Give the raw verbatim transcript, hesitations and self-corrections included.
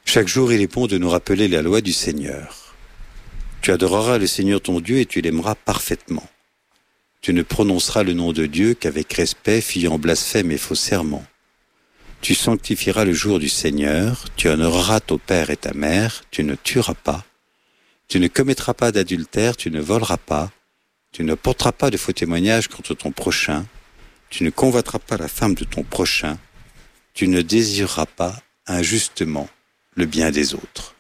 Chaque jour, il est bon de nous rappeler la loi du Seigneur. Tu adoreras le Seigneur ton Dieu et tu l'aimeras parfaitement. Tu ne prononceras le nom de Dieu qu'avec respect, fuyant blasphème et faux serment. Tu sanctifieras le jour du Seigneur, tu honoreras ton père et ta mère, tu ne tueras pas, tu ne commettras pas d'adultère, tu ne voleras pas, tu ne porteras pas de faux témoignages contre ton prochain, tu ne convoiteras pas la femme de ton prochain, tu ne désireras pas injustement le bien des autres.